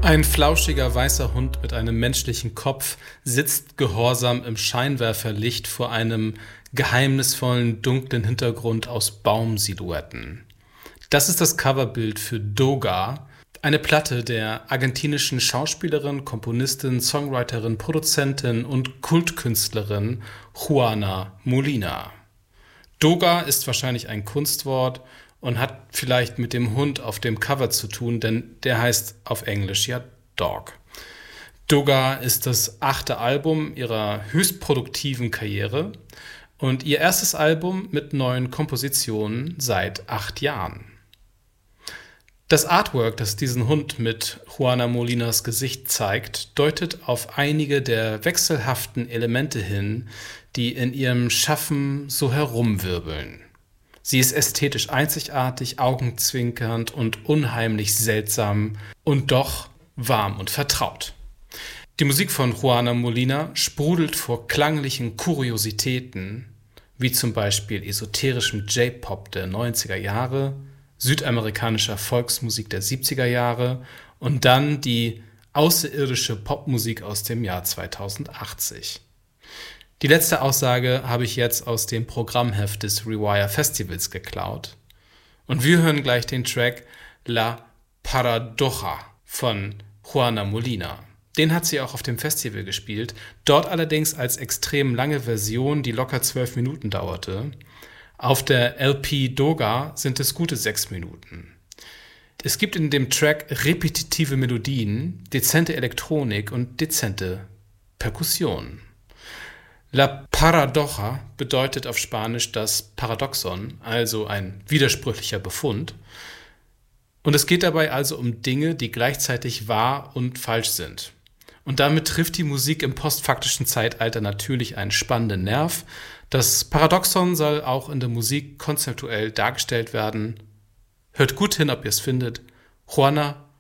Ein flauschiger weißer Hund mit einem menschlichen Kopf sitzt gehorsam im Scheinwerferlicht vor einem geheimnisvollen, dunklen Hintergrund aus Baumsilhouetten. Das ist das Coverbild für Doga, eine Platte der argentinischen Schauspielerin, Komponistin, Songwriterin, Produzentin und Kultkünstlerin Juana Molina. Doga ist wahrscheinlich ein Kunstwort und hat vielleicht mit dem Hund auf dem Cover zu tun, denn der heißt auf Englisch ja Dog. Doga ist das 8. Album ihrer höchst produktiven Karriere und ihr erstes Album mit neuen Kompositionen seit 8 Jahren. Das Artwork, das diesen Hund mit Juana Molinas Gesicht zeigt, deutet auf einige der wechselhaften Elemente hin, die in ihrem Schaffen so herumwirbeln. Sie ist ästhetisch einzigartig, augenzwinkernd und unheimlich seltsam und doch warm und vertraut. Die Musik von Juana Molina sprudelt vor klanglichen Kuriositäten, wie zum Beispiel esoterischem J-Pop der 90er Jahre, südamerikanischer Volksmusik der 70er Jahre und dann die außerirdische Popmusik aus dem Jahr 2080. Die letzte Aussage habe ich jetzt aus dem Programmheft des Rewire Festivals geklaut. Und wir hören gleich den Track La Paradoja von Juana Molina. Den hat sie auch auf dem Festival gespielt, dort allerdings als extrem lange Version, die locker 12 Minuten dauerte. Auf der LP Doga sind es gute 6 Minuten. Es gibt in dem Track repetitive Melodien, dezente Elektronik und dezente Perkussion. La Paradoja bedeutet auf Spanisch das Paradoxon, also ein widersprüchlicher Befund. Und es geht dabei also um Dinge, die gleichzeitig wahr und falsch sind. Und damit trifft die Musik im postfaktischen Zeitalter natürlich einen spannenden Nerv. Das Paradoxon soll auch in der Musik konzeptuell dargestellt werden. Hört gut hin, ob ihr es findet. Juana